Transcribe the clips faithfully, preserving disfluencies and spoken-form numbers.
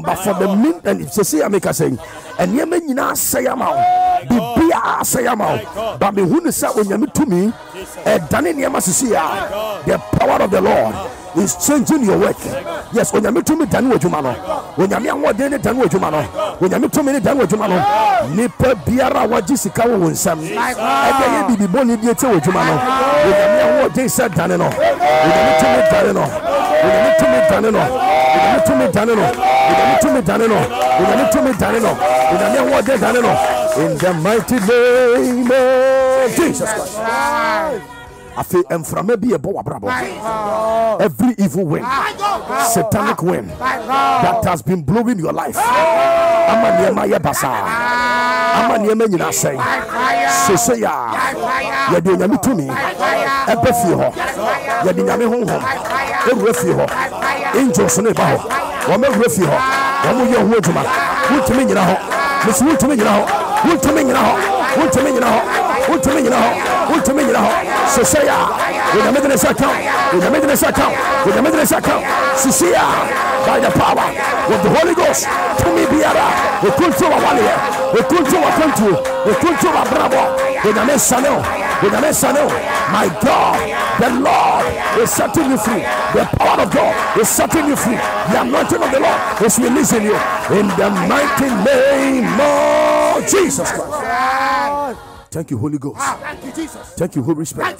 but for the mean and say I make a saying and Yemena say amount be say amount but me who is when you to me a Danin Yamasusia the power of the Lord is changing your work. Yes, when you to me done with Jumano, when you mean what they done with Jumano, when you to me done with Jumano, Nipper Biara what Jessica will some and they be born in the with Jumano, when you mean what they said Danino, when you to me Danino, when you to me Danino, when you to me Danino, when you to me Danino, when you to me Danino, when you mean what they Danino, in the mighty name of Jesus Christ. I feel and from maybe a boa bravo. Every evil wind, satanic wind that has been blowing your life. I'm a near my basa. I'm a near me in say. Sisaya, you're doing me to me. A befio, you're doing me home. A refio, angels on the bow. One more refio, one more young woodman. What to me now? Miss Wood to me now. What to me now? What to me now? What to me now? What to me now? So say ya, with the middle account, with the middle account, with the middle account, Sisia, by the power of the Holy Ghost, to me Biara, we could to a Wally, we could to a country, we could to a Bravo, with the Messano, with the Messano, my God, the Lord is setting you free, the power of God is setting you free, the anointing of the Lord is releasing you in the mighty name of Jesus Christ. Thank you, Holy Ghost. Thank you, Jesus. Thank you, Holy Spirit.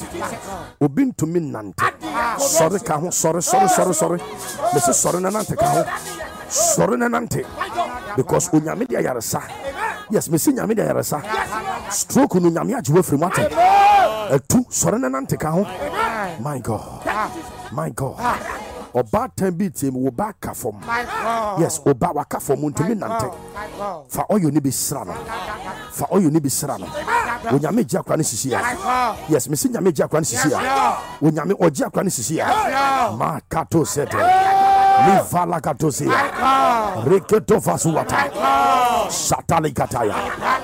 Obin to me nante. Sorry, kaho. Sorry, sorry, sorry, sorry. Mister Sorry nante kaho. Sorry nante. Because unyami dia yarasa. Yes, Mister Nyami dia yarasa. Stroke unyami ajiwe free water. Two sorry nante kaho. My God, my God. Oba tembi team oba kafom. Yes, oba waka from untimi nante. For all you need be srano. For all you need be srano. Unyame jia kwani sisia. Yes, misi nyame jia kwani sisia. Unyame ojia kwani sisia. Ma kato sete. Ni vala kato sia. Reketo fasuwata. Satali kataya.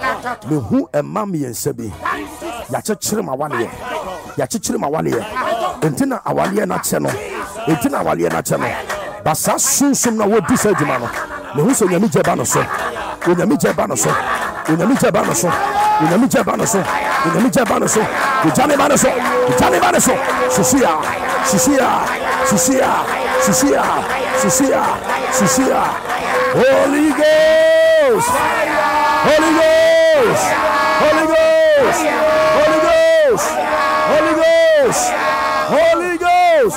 Me hu emami yensebi. Ya chichiri mawali. Ya chichiri mawali. Entina awali na cheno. Entina awali na cheno. Basa sunsum na wo disa jumano. Me hu so nyame jia bano so. Unyame jia bano so. Unyame jia bano so. Unyame jia bano so. Unyame jia bano so. Ujane bano so. Ujane bano so. Sisia. Sisia. Sisia. Sisia. Sisia. Sisia. Holy Ghost. Holy Ghost. Holy Ghost. Holy Ghost. Holy Ghost. Holy Ghost.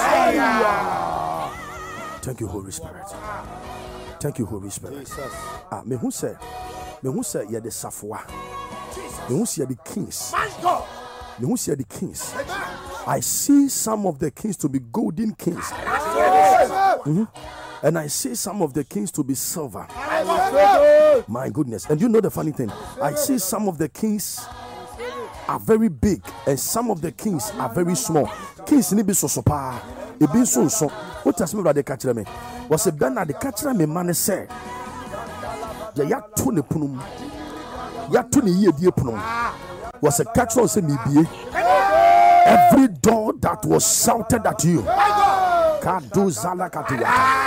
Thank you, Holy Spirit. Thank you, Holy Spirit. Ah, me who say, me who say, you're the Safwa. Me who say the kings. Me who say the kings. I see some of the kings to be golden kings. Mm-hmm. And I see some of the kings to be silver. My goodness. And you know the funny thing? I see some of the kings are very big and some of the kings are very small. Kings need be so so pa. It be so so. What does me brother catch me? Was a banner the catch me man say. Ya ya to ne punum. Ya to ne ye die punum. Was a catch on say me be. Every door that was shouted at you. Kadu zala katiya.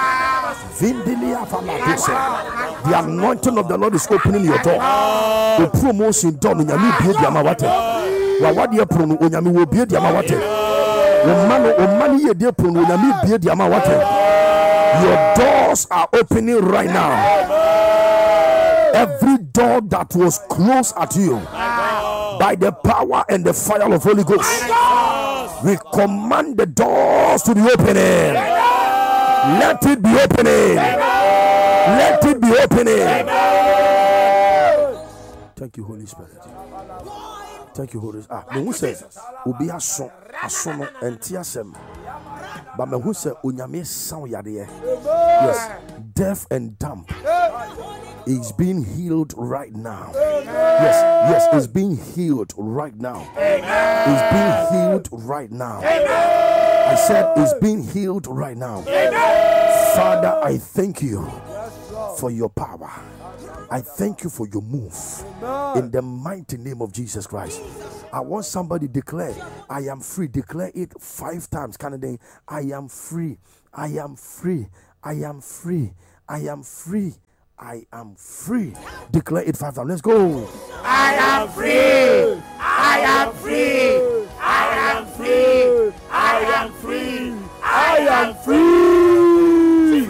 The anointing of the Lord is opening your door. The promotion done in Yami Bia Mawate. What dear prono, Yami will be the Mawate. Your money, your dear prono, Yami Bia Mawate. Your doors are opening right now. Every door that was closed at you by the power and the fire of Holy Ghost, we command the doors to be opening. Let it be opening. Let it be opening. Thank you, Holy Spirit. Thank you, Holy Spirit. Ah, me who say obi aso aso and tiasem. But me who say unyame sound yade. Yes, deaf and dumb is being healed right now. Yes, yes, it's being healed right now. It's being healed right now. I said it's being healed right now. Father, I thank you for your power. I thank you for your move. In the mighty name of Jesus Christ. I want somebody to declare, I am free. Declare it five times. Canada, I am free. I am free. I am free. I am free. I am free. Declare it five times. Let's go. I am free. I am free. I am free. I am free. I am free.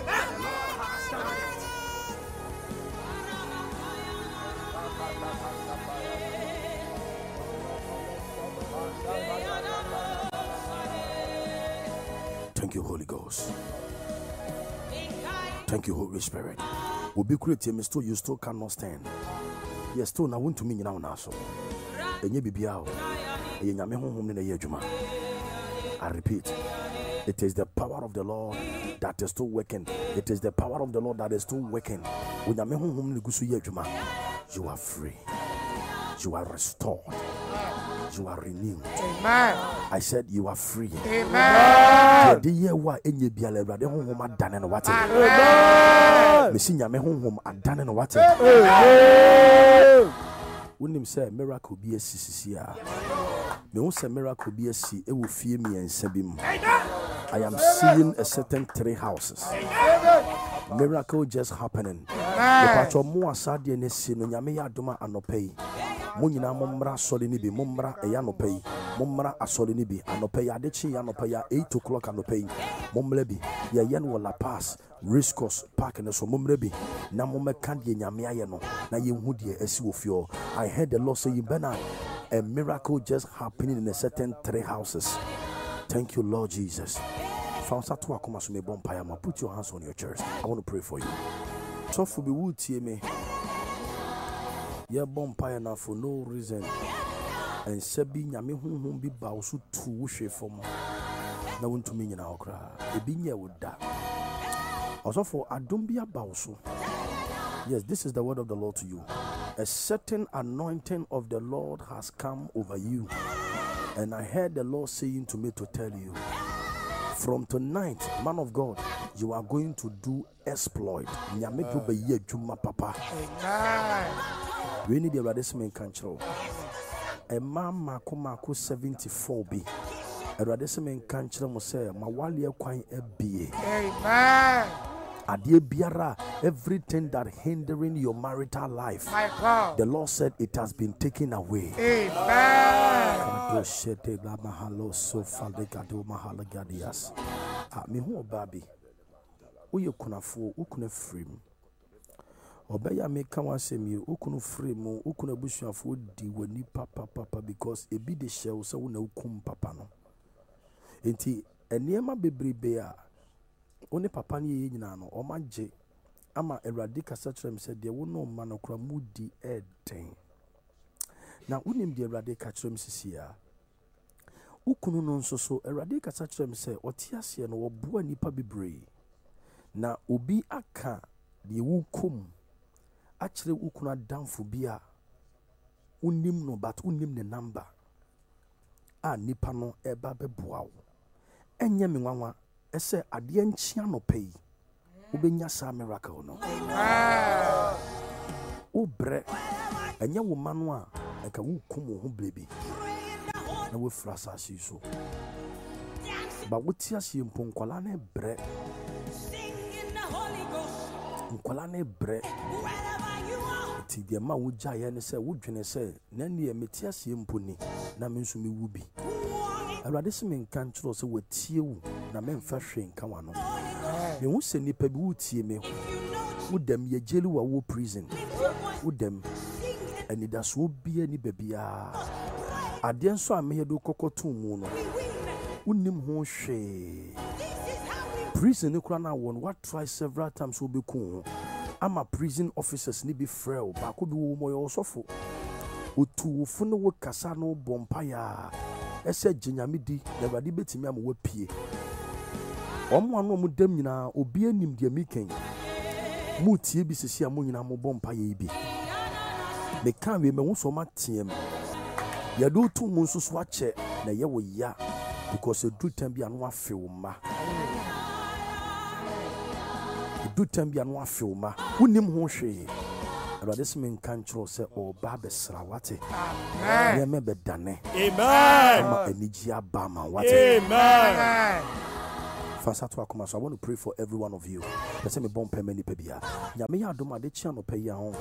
Thank you, Holy Ghost. Thank you, Holy Spirit. Will be great. You still, you still cannot stand. Yes, still now want to mean now so. And you be out. I repeat, it is the power of the Lord that is still working. It is the power of the Lord that is still working. When you are free. You are restored. You are renewed. Amen. I said you are free. Amen. The year wa enye biale brade honhom adane no wate. Amen. Me sinya me honhom adane no wate. Wonim say miracle bi asisisi a. Me won say miracle bi asi e wo fie mi ensa bi mu. I am seeing a certain three houses. Miracle just happening. The patcho mo asade ne si no nyame ya adoma anopai. Mo nyina mo mmra sole ni bi mo mmra e ya anopai. Mo mmra asole ni bi anopai ade chi ya anopai ya eight o'clock anopai. Mo mmra bi ye ye no La Paz Race Course Park ne so mo mmra bi na mo meka de nyame aye no na ye hu de asi wo fio. I heard the Lord saying, Bernard, a miracle just happening in a certain three houses. Thank you, Lord Jesus. Put your hands on your chest. I want to pray for you. So for be wood me. Yeah, bumpire now for no reason. And Sebi Yami hum be bowsu to wish from. Now want to mean in our cry. A binya would die. Also for Adumbia bowsu. Yes, this is the word of the Lord to you. A certain anointing of the Lord has come over you. And I heard the Lord saying to me to tell you, from tonight, man of God, you are going to do exploit. Papa. We need the radisman control. A mama kumako seventy-four B. A radisman control must say, Mawali quite a B. Amen. Adie biara, everything that hindering your marital life, my God, the Lord said it has been taken away. Amen. Me who baby, who you kuna for, who kuna free me. Obeya me come and say me, who kuna free me, who kuna bush your food, di weni papa papa, because a be the shell, so we know kum papa no. Enti, a near baby bear. Only papa ni nyina no o maje ama Awurade kasa kyerem said there will no man okra mudi eden na unim de Awurade ka kyerem sisia ukunu no nso so Awurade kasa kyerem say otiase no wo boa nipa bebre na obi aka de wukum a kyere ukunu adamfo bia unim no but unim ne number a nipa no eba beboa wo enye me nwanwa ese ade nchia no pay ubenya sa miracle no amen obre enya wo manu a eka wukum wo ho blebi na we frasa si so ba wuti asie mponkwala na bre nkwala na bre ti de ma wo gyaye ne se wo dwene se na ne meti asie mponi na me nso me wubi Awurade se me nka nkyero se watie wu na me mfa hwe nka wano me hu se nipa bi wutie me wudam ye jeli wa wo prison wudam anidaso bia ni babia ade nso a me do kokoto mu no unim ho hwe prison ni kura na won what try several times will be cool ama prison officers ni be frail ba ko bi wo mo yo sofo otu wo no wo kasa no bompa ya ese ginyamidi na Awurade betimi am wapie omo anu mu dam nyina obi anim de miken mu tie bi sisi am nyina mo bompa ye bi me kan we me wo so matiem ya do tu mu nso so ache na ye wo ya because edu time bi anu afew ma edu time bi anu afew ma unim ho hwe Awurade se me nka nkyero se o ba besra wate amen ye me bedane amen ama eniji aba ma wate amen Fasato akoma. So I want to pray for every one of you. Let's me bomb many pebia. Nyame ya adoma de chia no pay ya ho.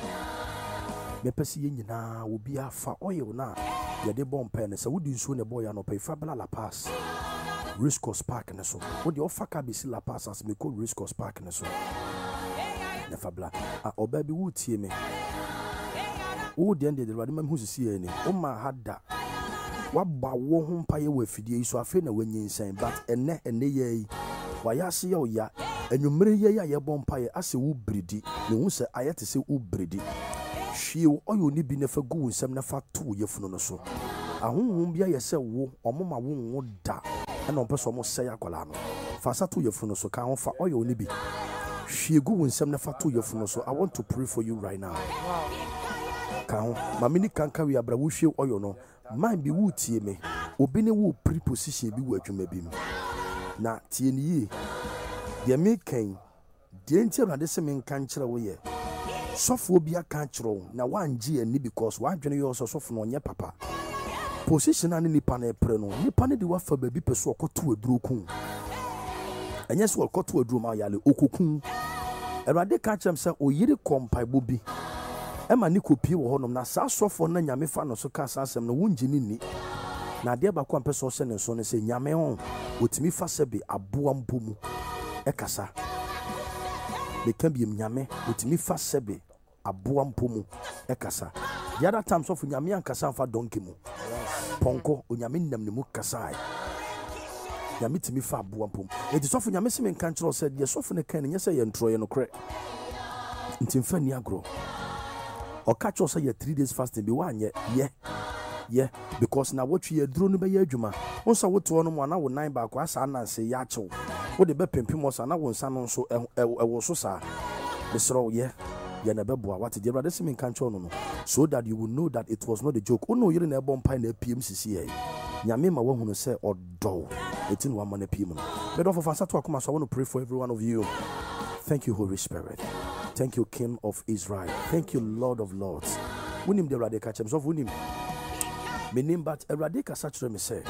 Me pesi ye nyina obi afa oil na. Ye de bomb pen se wodi nsuo ne boy ya no pay Fabla La Paz. Riscos Park ne so. Wodi ofa ka bisi La Paz as me call Riscos Park ne so. Ne Fabla. Ah obabi wo tie me. Wo de ende de wade mam hu sisi ani. O ma hada. Waba wo ho mpaye wa fidie so afi na wanyinsan but ene ene ye wa ya se ye oya enwumere ye ya ye bom mpaye ase wo bridi ne hu se ayete se wo bridi hwie oyo ni bi ne fa gu nsem na fa to ye funu no so ahonhom bia ye se wo omoma wo wo da na ompe so mo se ya kola no fa sa to ye funu so ka ho fa oyo ni bi hwie gu nsem na fa to ye funu so. I want to pray for you right now. Ka ho mamini kanka wi abra wo hwie oyo no man bi wu tie me obi ne wu preposition bi wu adwuma bi mu na tie ni yi de me kan de nti Awurade se me nka nkyere wo ye sofo bi aka kyerɛ wo na wangye ani because wadwene yo so sofo no onye papa position na nipa na epre no nipa ne de wafa ba bi peso okoto aduro kun enye so okoto aduro ma yale okokun Awurade ka kyerɛ se oyiri kompaibo bi Ema ni kopie wo honom na sa sofo na nyame fa no so ka asem no wunji ni ni na de ba kwa mpeso se ne so ne se nyame ho otimi fa sebe aboa mpomu e kasa me kan bi nyame otimi fa sebe aboa mpomu e kasa the other time sofo nyame ankasa fa donke mu ponko onyame nam ne mu kasa nyame timi fa aboa mpomu e di sofo nyame se me kan kyerɛ se de sofo ne kan ne nyɛ sɛ ye ntro ye no kre ntimfa ni agro or catch us say three days fasting be one yeah yeah yeah because now what you draw no be adwuma once I would one one now nine back as an say yacho what the be pimpim was and I won san so e wo so sa the so yeah yeah na beboa what the brother sim kan cho no so that you will know that it was not a joke. Oh no, you na bomb pie na P M C C A nyame ma wahunu say odo etin one man P M no but of us to akoma so I want to pray for every one of you. Thank you, Holy Spirit. Thank you, King of Israel. Thank you, Lord of Lords. Unim de Radeka Chems of Unim. Me name but a Radeka Satre me say.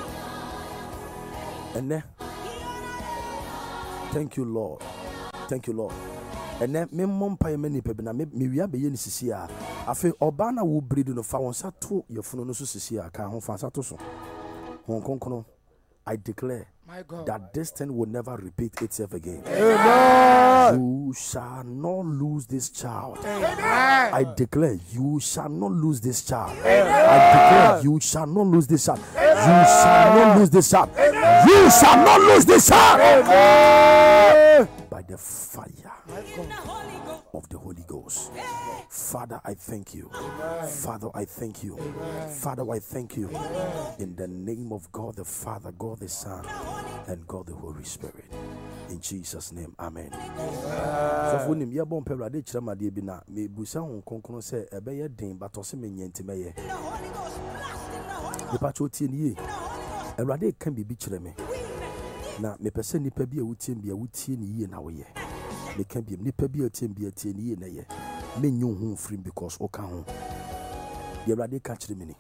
And then thank you, Lord. Thank you, Lord. And then me mom pay many pebina me we are being sisia. I feel Obana will breed no fa onsa to your phone no sisia can hon fa sato so. Hon konkono. I declare my God, that this thing will never repeat itself again. Amen. You shall not lose this child. Amen. I declare you shall not lose this child. Amen. I declare you shall not lose this child. Amen. You shall not lose this child. Amen. You shall not lose this child. Amen. By the fire of the Holy Ghost. Father, I thank you. Amen. Father, I thank you. Amen. Father, I thank you. Amen. In the name of God the Father, God the Son, and God the Holy Spirit. In Jesus' name, amen. So for him, you born perade chama de bi na me busa hon konkono say ebe ye den but ose me nyenti meye. The pacho tie ni erade kan bibi kire me. Na me pese nipa bi a wutie bi a wutie ni ye na wo ye. Me kan bi nipa bi a tie bi a tie ni ye na ye. Me nyu hu free because o kan ho. The erade ka kire me ni.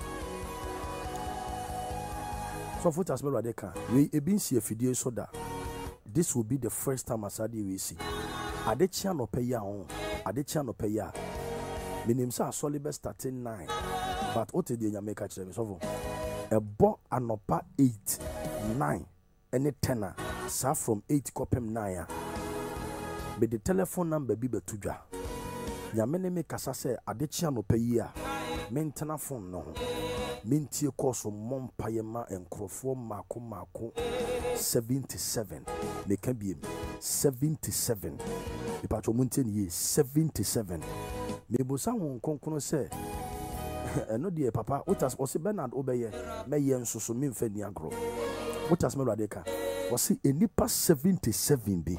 So for us erade ka, we e bin si afidie so da. This will be the first time Asadi we see. Adechia no pay ya on. Adechia no pay ya. Minim sa solibe starting nine. But what did you make a chemi so a bo anopa eight, nine, any tenor. Sa from eight kopem nine. But the telephone number be betuja. Yamene me kasa se adechia no pay ya. Maintenance phone no. Mintie course of mom payema and crofo mako mako seventy-seven. They can be seventy-seven. The patro mountain ye seventy-seven. Maybe someone concono say, and no dear papa, what has was Bernard Obey, may and so so mean Feniagro. What has Meradeka? Was he a nipa seventy-seven be?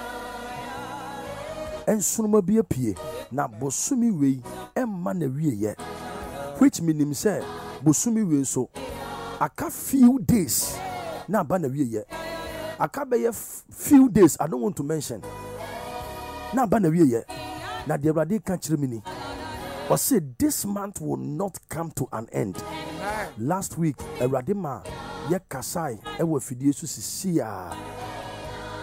And soon be a pie. Now, Bosumi way, and mannery yet. Which means say, Bosumi way so. Aka few days. Now, bannery yet. Aka be a few days. I don't want to mention. Now, bannery yet. Now, the Radi catch me. Or say this month will not come to an end. Last week, a Radima, ye Kasai, ewe fidiesu sisia.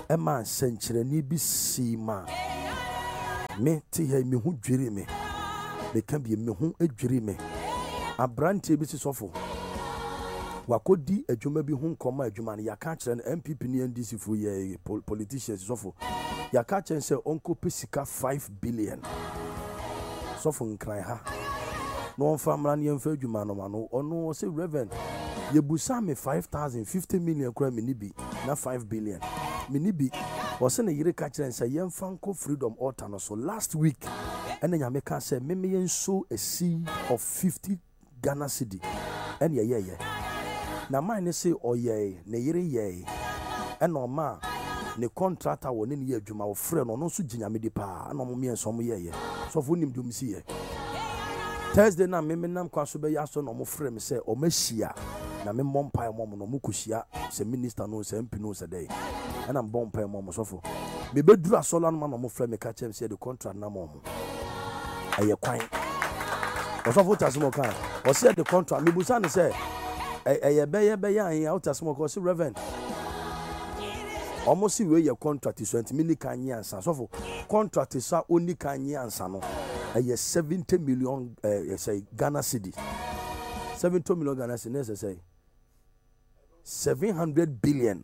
Emma Senchireni be see ma. Me te he me who dream me. They can be me who a dream me. A brand table is awful. Wakodi a juma be home comma a juman ya catch an M P P and D C for ye politicians is awful. Ya catch and say Uncle Pisica five billion. So from cry ha. No family and Ferguman or no say Reverend. Ye busame five thousand fifty million crime minibi, not five billion. Minibi was in a year catcher and say young Franco freedom alternate. So last week, and then Yameka said, Mimian sow a seed of fifty Ghana cedi. And yeah, yeah, yeah. Now mine say, oh, yea, ne yere yea. And no ma, ne contractor won in year Juma friend or no Sujina Medipa, and no me and some year. So for him to see. Thursday na meme nam kwaso be yaso no mo frɛ me sɛ o mehia na me mmompa mo no mo kuhia sɛ minister no sɛ M P no sɛ dai ana mmompa mo mo sofo me beduru asola no ma no mo frɛ me ka kyem sɛ the contract na mo mo aye kwan o sofo tasimo kan o sɛ the contract me busa ne sɛ aye be ye be ya an tasimo ko sɛ Reverend almost see where your contract is twenty million kan yansa sofo contract is sa oni kan yansa no a seventy million uh, say Ghana cedi. seventy million Ghana cedi, say seven hundred billion.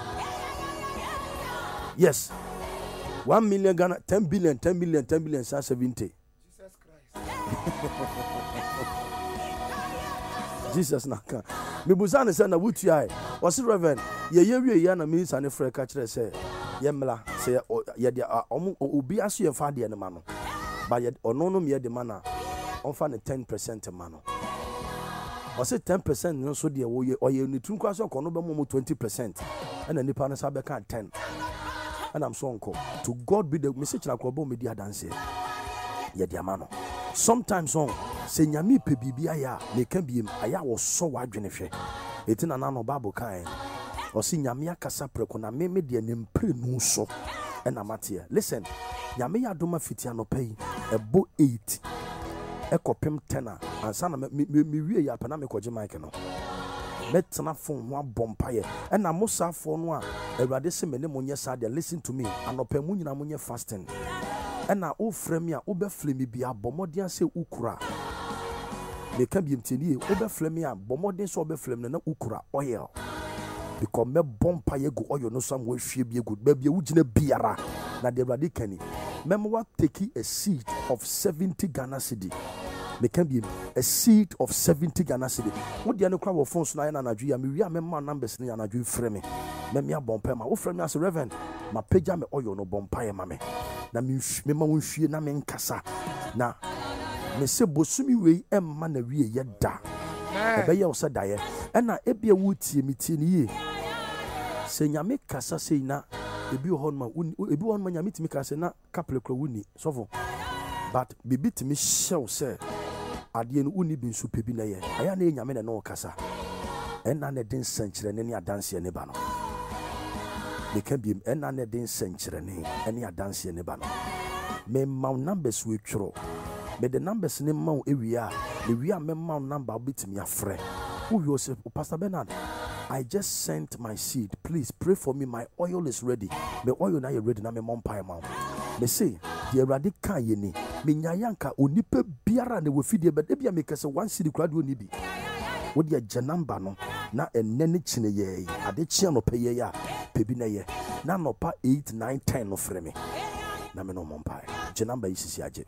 Yes, one million Ghana, ten billion, ten billion, ten billion, seventy. Jesus Christ. Jesus Naka. Me buzane say na wutu ai. Was Reverend, ye ye wie ye na minister ne frɛ ka kyerɛ sɛ ye mla sɛ ye de obi aso ye fa de ne ma no. But yet, or no, no, me the manner on fan ten percent man. Or say ten percent, no, so dear, or you need to cross your corner twenty percent, and then the partners have a ten. And I'm so uncle. To God be the message like Robo Media Dance. Yet, dear man. Sometimes on say Yami Pebibia, they can be I was so wide genefe. It's in an anno Bible kind. Or see Yamia Casaprecona, maybe the name pre no so. And I'm at here. Listen, Yamia Doma Fitiano pay a bo eight, a copim tenor, and son of me, we are Panamico Jamaican. Let's not phone one bompire, and I must have phone one. A radicim and ammonia side, listen to me, and opemunia ammonia fasting. And I oh fremia, Uber Flemmy be a bomodian say Ukra. They can be mtini, Uber Flemia, bomodian sober flem, and Ukra oil. Because me bompire go oil no some way she be a good baby, Ujina biara. Na de radicani. Memoir taking a seed of seventy Ghana cedi. Me can be a seed of seventy Ghana cedi. What the other crowd of phones na na Nigeria? Me we are member numbers na Nigeria frame. Me me a bompa ma. O frame as Reverend. Ma page me oil no bompa ma me. Na me me ma wonhwie na me nkasa. Na me se bosumi we emma na wie ye da. Ebe ye o se da ye. E na ebia wutie me tie ni ye. Se nyame kasa sei na ebi ohon ma ebi ohon ma nyame timi kasa na couple kro wuni sofo but bibi timi show say ade no uni bi nso pebi na ye aya na nyame na no kasa enna na den senkyere ne ne adanse ne ba no they can be enna na den senkyere ne ne adanse ne ba no me maw numbers we tworo me the numbers ne maw ewia the wia me maw number bitimi afre who you say Pastor Bernard, I just sent my seed. Please pray for me. My oil is ready. My oil now is ready. Now my mom pie mount. Me say the radical yeni. Me nyayanka onipe biara ne we feed but ebia make say one seed crowd woni bi. Wo dia janamba no na enene chine ye. Ade chia no peye ya. Pebi na ye. Na no pa eight nine ten no frɛ me. Na me no mom pie. Janamba isisi age.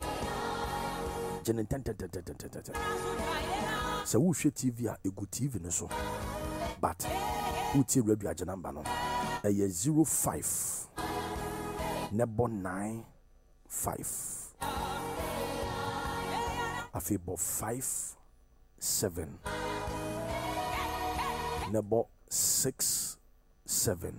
Jenen ten ten ten ten ten ten. So who share T V a good T V no so. But who see radio number no? A year zero five nebo nine five. A fable five seven nebo six seven.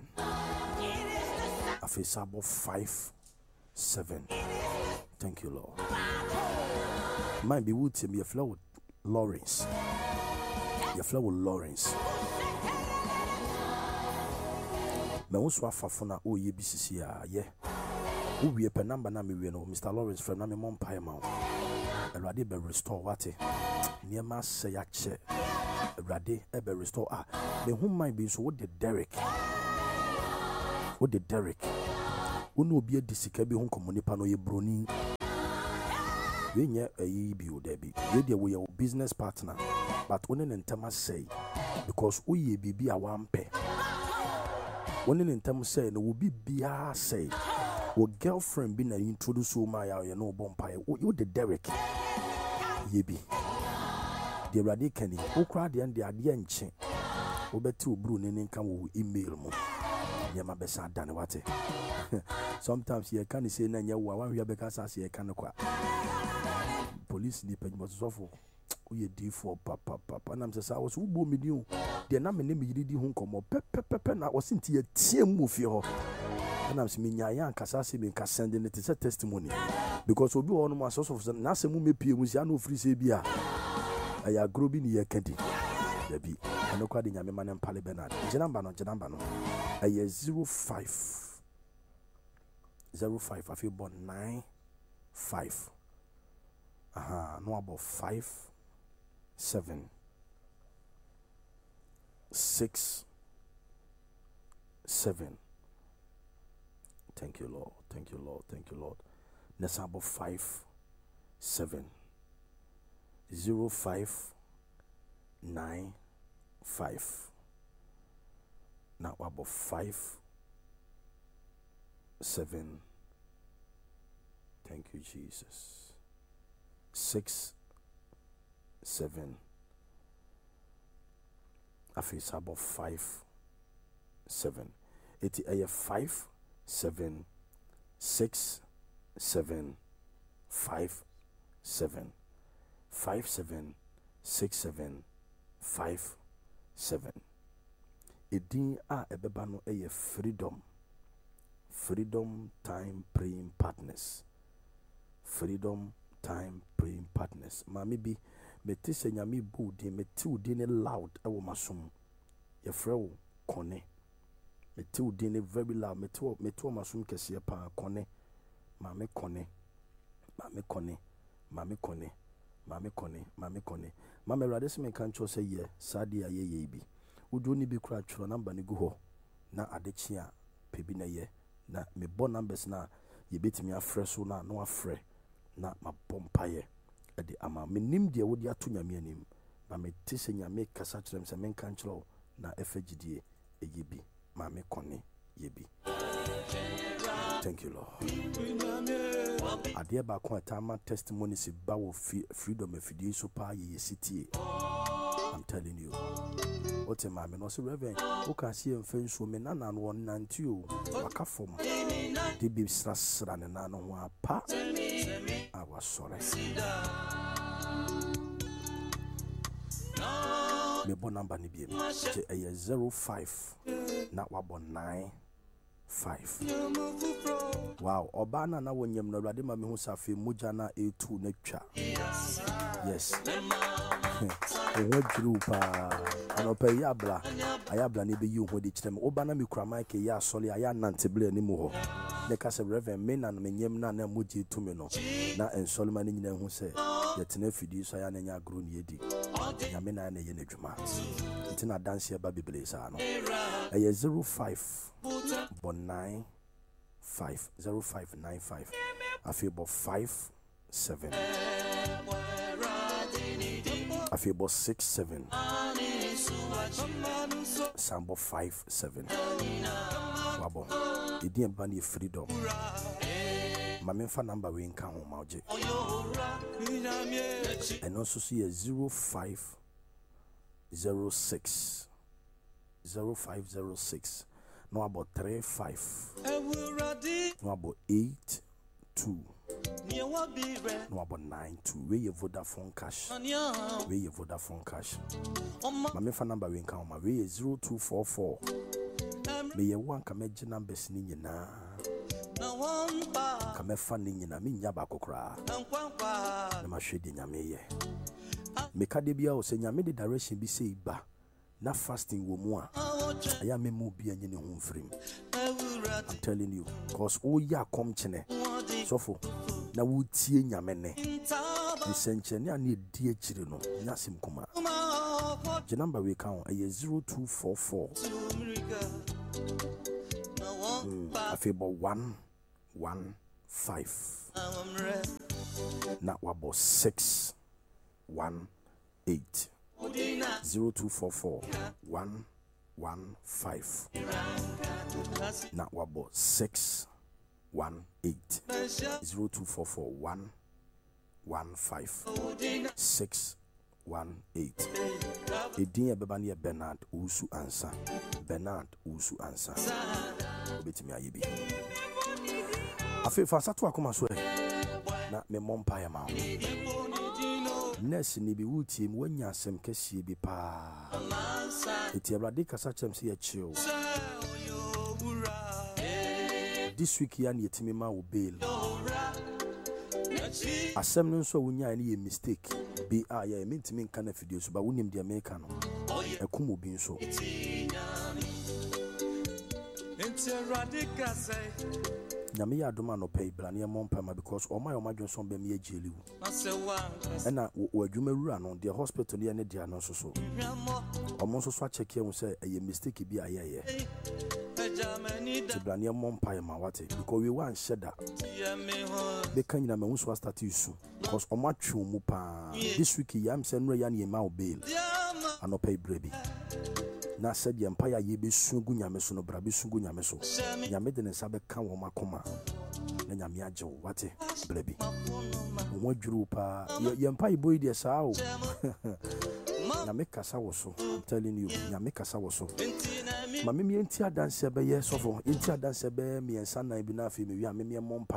A fable five seven. Thank you, Lord. Might be wood to me a flow. Lawrence, your flower Lawrence. Me won't swap for na oh ye B C C ah yeah. Who we a number na me we no Mister Lawrence from na me mom pie mount. Erade be restore what eh. Near ma say ya che. Erade be restore ah. Me who might be so what the Derek. What the Derek. Uno obi adi sika bi ho nkomo nipa no ye broni. We nya ayi bi o debi. We dey we your business partner. But one in ntama say because we bibi a wampe. One in ntama say no will be bia say. Wo girlfriend be na introduce you my you know bompa. You the Derek. Ye be. The radi kenny. O crowd the end the ade nche. Wo beti obru ne nka wo email mu. Nyama besa dane wate. Sometimes you can say na nya wo wan hwe beka sa se kan kwa. Police ni penyi bosofo. Uye D four papa papa na mse sa wo so bo medi o de na me ne me yidi ho nkomo pepe pepe na wo sinti ye tie mu fie ho na mse me nya ya nkasa se me nka send ne te testimony because obi wo no ma source of na se mu mepie mu sia na ofri se bia aya grobi ni ye kadi da bi ano kwa de nyame ma ne mpale Bernard je number no je number no aya zero five zero five afi bon nine five aha no about five seven six seven. Thank you, Lord. Thank you, Lord. Thank you, Lord. Next about five seven zero five nine five. Now about five seven. Thank you, Jesus. Six seven. I feel it's about five seven. It's a five seven six seven five seven five seven six seven five seven. Edin a ebeba no eye freedom. Freedom Time Praying Partners. Freedom Time Praying Partners. Mami bi meti se nyame bu di meti udi ne loud ewo masum. Ye frɛ kone. Meti udi ne very loud. Meti o meti o masum kese pa kone. Mami kone. Mami kone. Mami kone. Mami kone. Mami kone. Mami rade se me kan cho se ye sadi ya ye ye bi. Udu ni bi kura chro number ni gu ho. Na adechi a pebi na ye. Na me bon numbers na ye betimi afrɛ so na no afrɛ. Na ma bompa ye ade ama menim de wodi ato nyame anim na me tese nyame kasa kyerem se men kan kyerɛ na efagidie eyibi ma me kone yebi. Thank you, Lord. Ade ba ko atama testimony si ba wo freedom afidie so pa ye city. I'm telling you. What a man, no, so Reverend, who can see him fence women and one ninety you. Waka from the big strass and an one pa. I was sorry. Me bon number ni bi a zero five not one nine five. Wow, Obana na wonyem no rade ma me hu safe moja na a two na twa. Yes. Ewe dru pa anope yabla ayabla ne be yi ho de kyerem Obana me kura mic ya sole aya nantebele ni mu ho. Ne ka se Reverend me na me nyem na na moji tu me no na ensolma ni nyina hu se yetena fidi so ya na nya agro ne yedi. Nyame na na ye na dwuma. Ntina dance ya ba bibele sa no. Eye zero five one nine five zero five nine five. I feel about five seven. I feel about six seven. Sambo five seven. Wabo. Idi embani freedom. Mamenfa number we nka ho mauje. And also see a zero five zero six zero five zero six. No about three five. No about eight two. No about nine two. Where your Vodafone cash? Where your Vodafone cash? My me phone number we count my way is zero two four four. Me ye one kameji numbers ni na. Kame fani ni na mi nyaba kokra. Na ma shedi nyame ye. Me kade bia o se nyame the direction bi say ba. Na fasting wo mu a aya me mu bia nyene ho mfrim. I'm telling you, cause o ya kom chene sofo na wo tie nyame ne nsenche ne ani die chire no nyasim kuma the number we count is zero two four four mm, I feel about one one five. Na wabo six one eight. zero two four four one one five. Na wabo six one eight. zero two four four one one five six one eight. Edin ebeba ne Bernard Usu Ansa. Bernard Usu Ansa. Obetimi ayebi. Afi fa sato akoma so na me mompa ya ma. Nurse ni bi wuti mu wanya asem kese bi pa. Eti Awurade kasa chem se ya chill. This week ya ne yetimi ma wo bail. Asem no so wunya ni ye mistake. Be ah yeah mentimi nka na video so ba wonim de America no. Ekum obi nso. Nyame ya adoma no pay brane mompa ma because o my o madwon be me ageli wu. Na wo adwuma wura no the hospital ne dia no so so. Omo so so check here say a mistake bi ayeye. Brane mompa ma wate because we wan sheda. Be kan nyina me so start isu because o matwe mu pa. This week yam say no ya na ma bail. Anopa brebi. Na said the empire ye be sungu nyame so no bra be sungu nyame so. Nyame de ne sabe kan wo makoma. Na nyame agye wo wate brebi. Wo dwuru pa ye empire boy de sa o. Nyame kasa wo so. I'm telling you, nyame kasa wo so. Mame mi enti adanse be ye sofo. Enti adanse be mi ensa nan bi na afi mi wi ameme mompa